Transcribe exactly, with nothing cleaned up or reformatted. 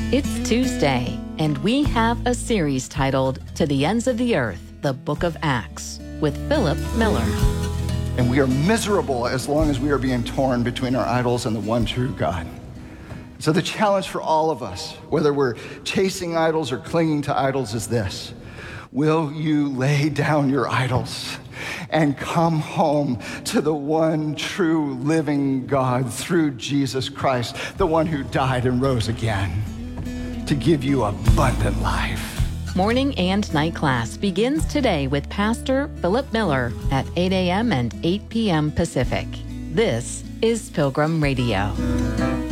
It's Tuesday, and we have a series titled To the Ends of the Earth, the Book of Acts, with Philip Miller. And we are miserable as long as we are being torn between our idols and the one true God. So the challenge for all of us, whether we're chasing idols or clinging to idols, is this. Will you lay down your idols and come home to the one true living God through Jesus Christ, the one who died and rose again to give you abundant life? Morning and night class begins today with Pastor Philip Miller at eight a.m. and eight p.m. Pacific. This is Pilgrim Radio.